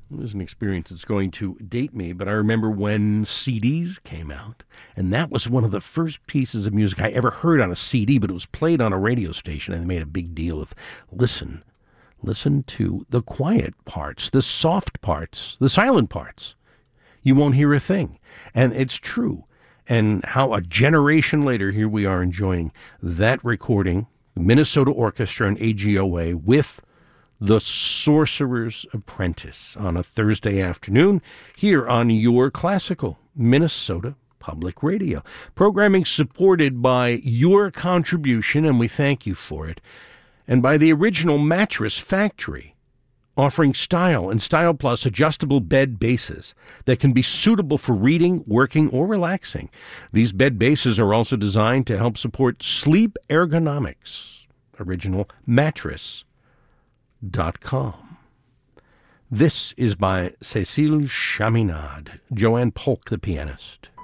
It was an experience that's going to date me, but I remember when CDs came out, and that was one of the first pieces of music I ever heard on a CD, but it was played on a radio station, and they made a big deal of, listen to the quiet parts, the soft parts, the silent parts. You won't hear a thing. And it's true. And how a generation later, here we are enjoying that recording, the Minnesota Orchestra and AGOA with The Sorcerer's Apprentice on a Thursday afternoon here on your classical Minnesota Public Radio. Programming supported by your contribution, and we thank you for it, and by the Original Mattress Factory, offering Style and Style Plus adjustable bed bases that can be suitable for reading, working, or relaxing. These bed bases are also designed to help support sleep ergonomics. OriginalMattress.com. This is by Cécile Chaminade, Joanne Polk, the pianist.